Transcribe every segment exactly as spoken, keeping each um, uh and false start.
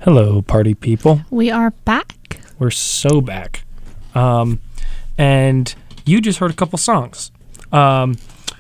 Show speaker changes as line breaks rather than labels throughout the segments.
Hello, party people.
We are back.
We're so back. Um, and you just heard a couple songs. Um,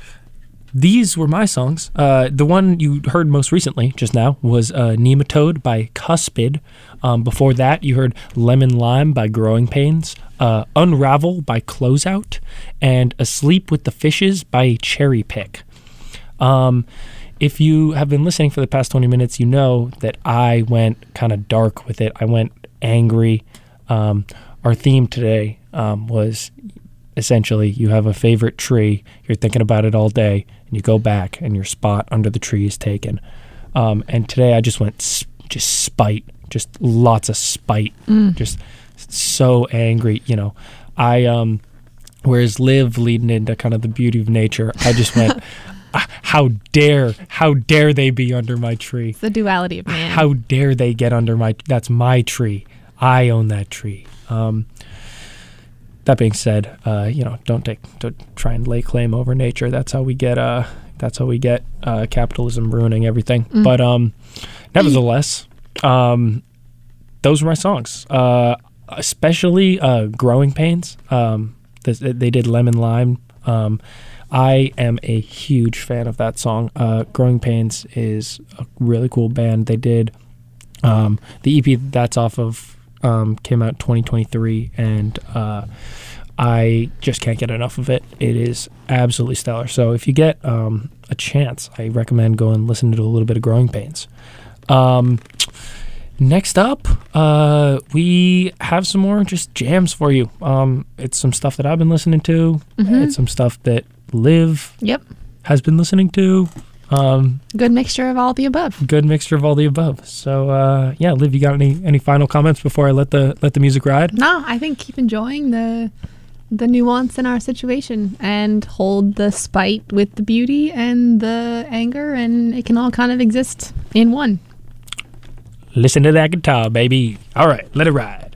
these were my songs. Uh, the one you heard most recently, just now, was uh, Nematode by Cuspid. Um, before that, you heard Lemon Lime by Growing Pains, uh, Unravel by Closeout, and Asleep with the Fishes by Cherry Pick. Um... If you have been listening for the past twenty minutes, you know that I went kind of dark with it. I went angry. Um, our theme today um, was essentially you have a favorite tree, you're thinking about it all day, and you go back and your spot under the tree is taken. Um, and today I just went sp- just spite, just lots of spite, mm. just so angry. You know, I, um, whereas Liv leading into kind of the beauty of nature, I just went... How dare, how dare they be under my tree?
It's the duality of man.
How dare they get under my, that's my tree. I own that tree. Um, that being said, uh, you know, don't take, don't try and lay claim over nature. That's how we get, uh, that's how we get uh, capitalism ruining everything. Mm. But um, nevertheless, um, those were my songs, uh, especially uh, Growing Pains. Um, this, they did Lemon Lime. Um, I am a huge fan of that song. Uh, Growing Pains is a really cool band. They did um, the E P that's off of um, came out in twenty twenty-three, and uh, I just can't get enough of it. It is absolutely stellar. So if you get um, a chance, I recommend going and listen to a little bit of Growing Pains. Um, next up, uh, we have some more just jams for you. Um, it's some stuff that I've been listening to. Mm-hmm. It's some stuff that Liv
yep.
has been listening to. Um,
good mixture of all the above.
Good mixture of all the above. So uh, yeah, Liv, you got any, any final comments before I let the let the music ride?
No, I think keep enjoying the the nuance in our situation and hold the spite with the beauty and the anger, and it can all kind of exist in one.
Listen to that guitar, baby. All right, let it ride.